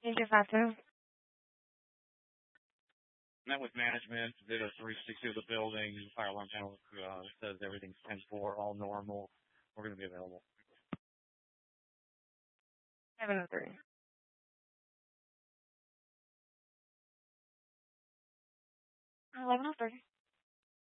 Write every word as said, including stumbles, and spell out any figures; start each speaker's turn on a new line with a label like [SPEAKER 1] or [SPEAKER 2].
[SPEAKER 1] Thank you, Fatou.
[SPEAKER 2] Met with management, did a three sixty of the building, fire alarm panel uh, says everything's ten four, all normal. We're going to be available.
[SPEAKER 1] seven oh three. eleven oh three.